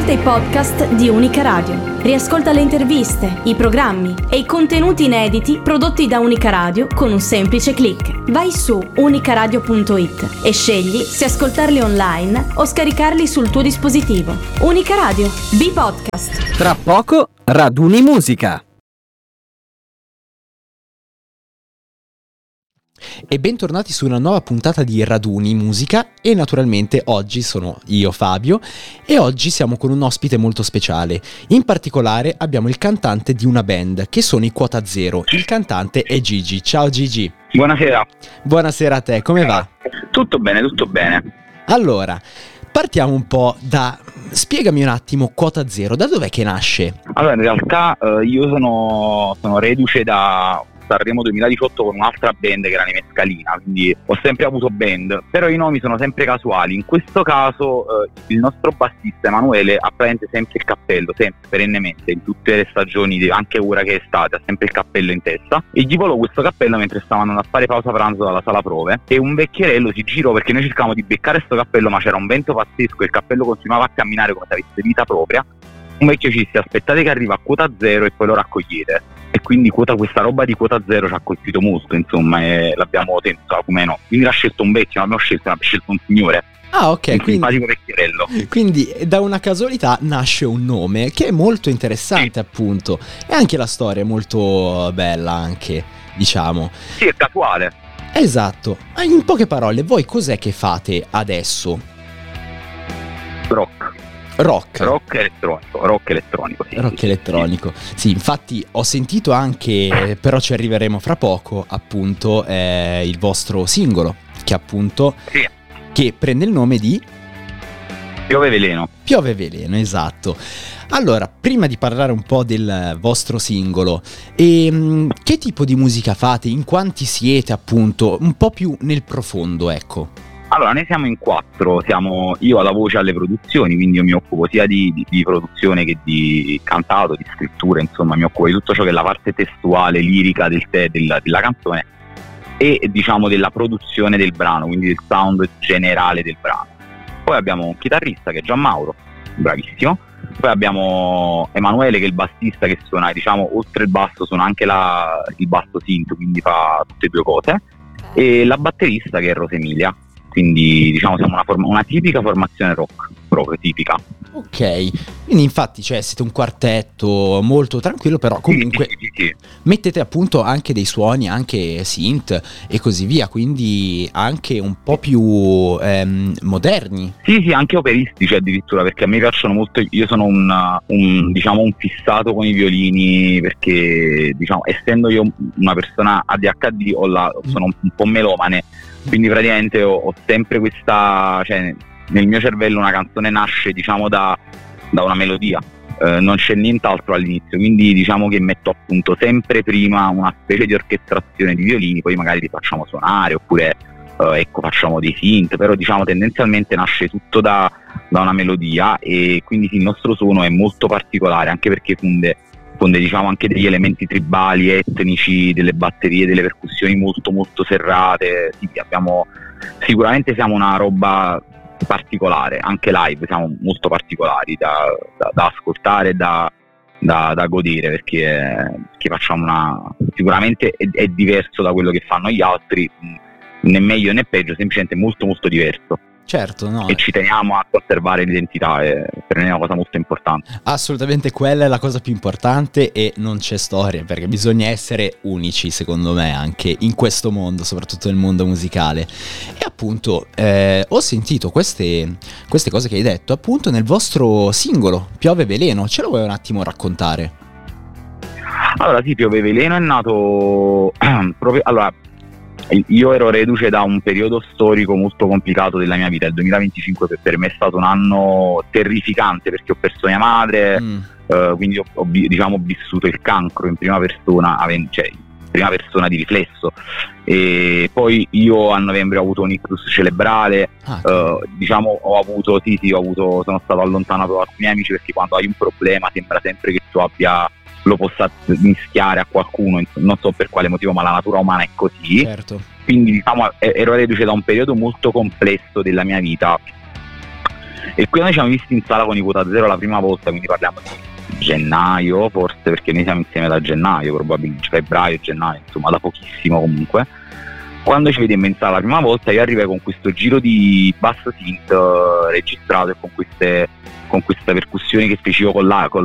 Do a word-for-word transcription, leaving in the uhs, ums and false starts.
Ascolta i podcast di Unica Radio. Riascolta le interviste, i programmi e i contenuti inediti prodotti da Unica Radio con un semplice click. Vai su unicaradio punto it e scegli se ascoltarli online o scaricarli sul tuo dispositivo. Unica Radio, B-Podcast. Tra poco, Raduni Musica. E bentornati su una nuova puntata di Raduni Musica e naturalmente oggi sono io Fabio e oggi siamo con un ospite molto speciale. In particolare abbiamo il cantante di una band che sono i Quota Zero. Il cantante è Gigi. Ciao Gigi. Buonasera. Buonasera a te, come va? Tutto bene, tutto bene. Allora, partiamo un po' da... Spiegami un attimo Quota Zero, da dov'è che nasce? Allora, in realtà eh, io sono, sono reduce da Sanremo duemiladiciotto con un'altra band che era nei Mescalina, quindi ho sempre avuto band, però i nomi sono sempre casuali. In questo caso eh, il nostro bassista Emanuele ha praticamente sempre il cappello, sempre, perennemente, in tutte le stagioni, anche ora che è estate, ha sempre il cappello in testa, e gli volò questo cappello mentre stavano andando a fare pausa pranzo dalla sala prove e un vecchierello si girò, perché noi cercavamo di beccare questo cappello ma c'era un vento pazzesco e il cappello continuava a camminare come se avesse vita propria. Un vecchio ci disse: aspettate che arriva a Quota Zero e poi lo raccogliete. E quindi quota, questa roba di Quota Zero ci ha colpito molto, insomma, e l'abbiamo tenuta come no. Quindi l'ha scelto un vecchio, non abbiamo scelto, abbiamo scelto un signore. Ah, ok, un quindi, simpatico vecchierello. Quindi da una casualità nasce un nome che è molto interessante, sì. Appunto. E anche la storia è molto bella, anche, diciamo. Sì, è casuale. Esatto. In poche parole, voi cos'è che fate adesso? Rock. Rock. Rock elettronico, rock elettronico, sì. Rock sì, elettronico. Sì. sì, infatti ho sentito anche, però ci arriveremo fra poco, appunto, eh, il vostro singolo, che appunto, sì. che prende il nome di... Piove Veleno. Piove Veleno, esatto. Allora, prima di parlare un po' del vostro singolo, ehm, che tipo di musica fate? In quanti siete, appunto? Un po' più nel profondo, ecco. Allora, noi siamo in quattro, siamo io alla voce alle produzioni, quindi io mi occupo sia di, di, di produzione che di cantato, di scrittura, insomma mi occupo di tutto ciò che è la parte testuale, lirica del te, della, della canzone e diciamo della produzione del brano, quindi del sound generale del brano. Poi abbiamo un chitarrista che è Gianmauro, bravissimo, poi abbiamo Emanuele che è il bassista che suona, diciamo, oltre il basso suona anche la, il basso synth, quindi fa tutte e due cose, e la batterista che è Rosemilia. Quindi diciamo siamo una, forma- una tipica formazione rock, rock tipica. Ok, quindi infatti cioè, siete un quartetto molto tranquillo, però comunque sì, sì, sì, sì. mettete appunto anche dei suoni, anche synth e così via, quindi anche un po' più ehm, moderni. Sì, sì, anche operistici addirittura, perché a me piacciono molto, io sono un, un diciamo un fissato con i violini, perché diciamo essendo io una persona A D H D ho la, sono un, un po' melomane. Quindi praticamente ho, ho sempre questa, cioè nel mio cervello una canzone nasce diciamo da, da una melodia, eh, non c'è nient'altro all'inizio, quindi diciamo che metto appunto sempre prima una specie di orchestrazione di violini, poi magari li facciamo suonare oppure eh, ecco facciamo dei synth, però diciamo tendenzialmente nasce tutto da, da una melodia e quindi sì, il nostro suono è molto particolare, anche perché funde fonde diciamo anche degli elementi tribali, etnici, delle batterie, delle percussioni molto molto serrate. Sì, abbiamo sicuramente siamo una roba particolare, anche live siamo molto particolari da, da, da ascoltare e da, da, da godere, perché, perché facciamo una sicuramente è, è diverso da quello che fanno gli altri, né meglio né peggio, semplicemente molto molto diverso. Certo, no. E ci teniamo a conservare l'identità, è per noi è una cosa molto importante. Assolutamente, quella è la cosa più importante e non c'è storia, perché bisogna essere unici, secondo me, anche in questo mondo, soprattutto nel mondo musicale. E appunto eh, ho sentito queste, queste cose che hai detto appunto nel vostro singolo Piove Veleno, ce lo vuoi un attimo raccontare? Allora sì, Piove Veleno è nato proprio, allora io ero reduce da un periodo storico molto complicato della mia vita. Il duemilaventicinque per, per me è stato un anno terrificante, perché ho perso mia madre, mm. eh, quindi ho, ho diciamo vissuto il cancro in prima persona, cioè in prima persona di riflesso, e poi io a novembre ho avuto un ictus cerebrale, ah, eh, diciamo ho avuto sì sì ho avuto sono stato allontanato da alcuni amici, perché quando hai un problema sembra sempre che tu abbia lo possa mischiare a qualcuno, non so per quale motivo, ma la natura umana è così. Certo. Quindi diciamo ero reduce da un periodo molto complesso della mia vita, E qui noi ci siamo visti in sala con i Quota Zero la prima volta, quindi parliamo di gennaio forse, perché noi siamo insieme da gennaio, probabilmente febbraio, gennaio, insomma da pochissimo comunque. Quando ci vedemmo in sala la prima volta, io arrivai con questo giro di basso synth registrato e con queste con queste percussioni che facevo con la, con